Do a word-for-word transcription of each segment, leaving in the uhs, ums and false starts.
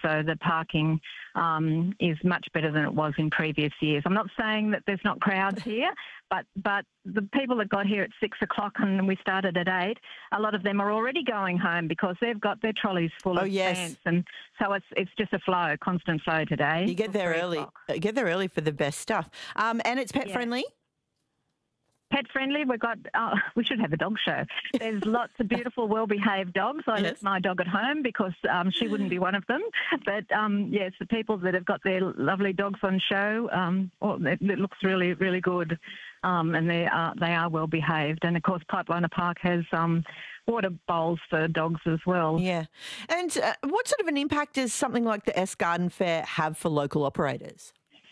so the parking um, is much better than it was in previous years. I'm not saying that there's not crowds here, but but the people that got here at six o'clock and we started at eight, a lot of them are already going home because they've got their trolleys full Oh, of yes. plants, and so it's it's just a flow, constant flow today. You get there till three early. o'clock. uh, Get there early for the best stuff. Um, and it's pet Yeah. friendly. Pet friendly. We've got. Uh, we should have a dog show. There's lots of beautiful, well-behaved dogs. I Yes. left my dog at home because um, she wouldn't be one of them. But um, yes, the people that have got their lovely dogs on show, um, well, it, it looks really, really good, um, and they are they are well behaved. And of course, Pipeliner Park has um, water bowls for dogs as well. Yeah. And uh, what sort of an impact does something like the S Garden Fair have for local operators?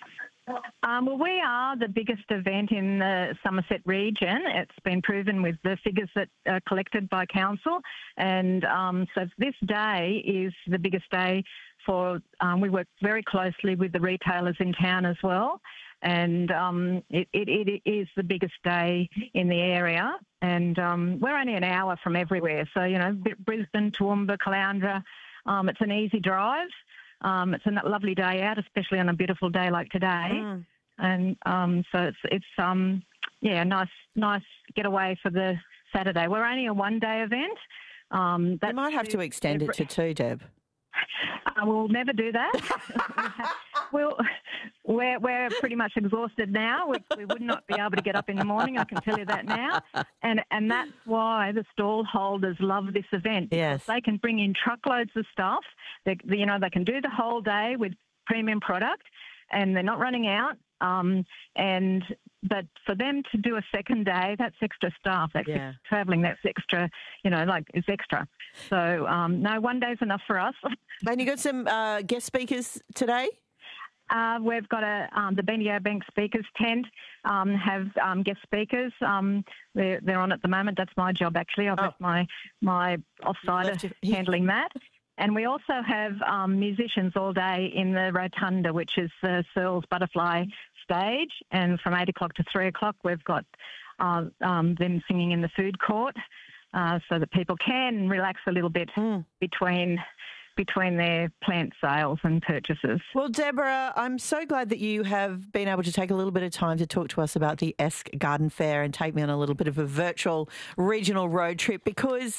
Um, well, we are the biggest event in the Somerset region. It's been proven with the figures that are collected by council. And um, so this day is the biggest day for, um, we work very closely with the retailers in town as well. And um, it, it, it is the biggest day in the area. And um, we're only an hour from everywhere. So, you know, Brisbane, Toowoomba, Caloundra, um, it's an easy drive. Um, it's a lovely day out, especially on a beautiful day like today. Mm. And um, so it's, it's um, yeah, nice, nice getaway for the Saturday. We're only a one-day event. Um, You might have to extend it to two, Deb. Uh, we'll never do that. we'll, we're, we're pretty much exhausted now. We, we would not be able to get up in the morning, I can tell you that now. And and that's why the stall holders love this event. Yes. They can bring in truckloads of stuff. They, you know, they can do the whole day with premium product and they're not running out. Um, and but for them to do a second day, that's extra staff, that's Yeah. extra travelling, that's extra, you know, like it's extra. So um, no, one day's enough for us. And you got some uh, guest speakers today? Uh, we've got a um, the Bendigo Bank speakers tent um, have um, guest speakers. Um, they're, they're on at the moment. That's my job actually. I've Oh. left my my offsider left your- handling that. And we also have um, musicians all day in the rotunda, which is the Searles Butterfly stage. And from eight o'clock to three o'clock, we've got uh, um, them singing in the food court, uh, so that people can relax a little bit Mm. between between their plant sales and purchases. Well, Deborah, I'm so glad that you have been able to take a little bit of time to talk to us about the Esk Garden Fair and take me on a little bit of a virtual regional road trip because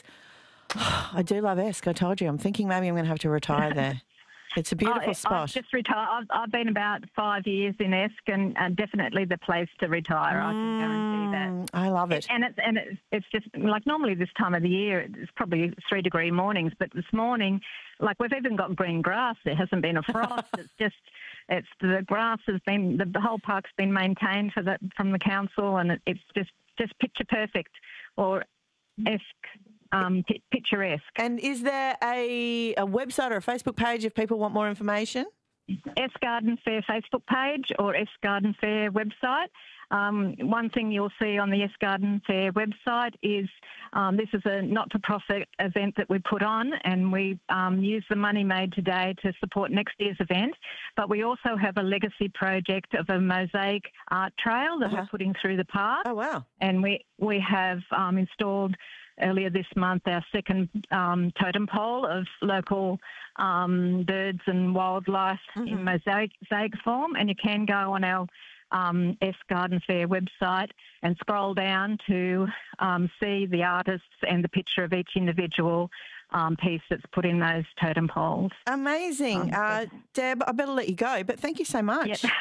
I do love Esk. I told you. I'm thinking maybe I'm going to have to retire there. It's a beautiful I, spot. I've just retired. I've, I've been about five years in Esk, and uh, definitely the place to retire. I can guarantee that. Mm, I love it. And it's and it's, it's just like normally this time of the year, it's probably three degree mornings, but this morning, like we've even got green grass. There hasn't been a frost. it's just it's the grass has been the, the whole park's been maintained for the from the council, and it, it's just just picture perfect or Esk. Um, pi- picturesque. And is there a, a website or a Facebook page if people want more information? S Garden Fair Facebook page or S Garden Fair website. Um, one thing you'll see on the S Garden Fair website is um, this is a not-for-profit event that we put on, and we um, use the money made today to support next year's event. But we also have a legacy project of a mosaic art trail that Uh-huh. we're putting through the park. Oh, wow. And we, we have um, installed earlier this month our second um, totem pole of local um, birds and wildlife Mm-hmm. in mosaic, mosaic form. And you can go on our um, S Garden Fair website and scroll down to um, see the artists and the picture of each individual um, piece that's put in those totem poles. Amazing. Uh, Deb, I better let you go, but thank you so much. Yep.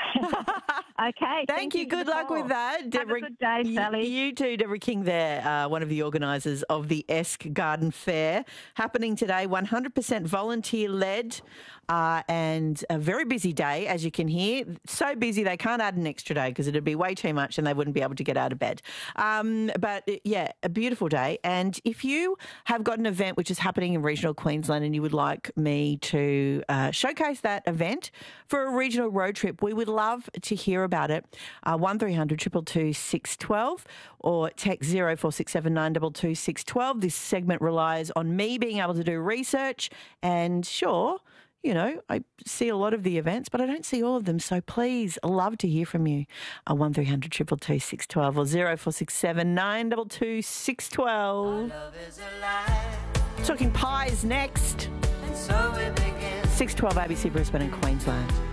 Okay. Thank, you. for Good the luck call. with that. Have Deborah, a good day, y- Sally. You too, Deborah King there, uh, one of the organisers of the Esk Garden Fair, happening today, one hundred percent volunteer-led uh, and a very busy day, as you can hear. So busy they can't add an extra day because it would be way too much and they wouldn't be able to get out of bed. Um, but, yeah, a beautiful day. And if you have got an event which is happening in regional Queensland and you would like me to uh, showcase that event for a regional road trip, we would love to hear about it. Uh, one three hundred two two two six one two or text zero four six seven nine two two six one two. This segment relies on me being able to do research and sure, you know, I see a lot of the events, but I don't see all of them. So please, I love to hear from you. Uh, one three hundred two two two six one two or zero four six seven nine two two six one two. Talking pies next. six twelve A B C Brisbane and Queensland.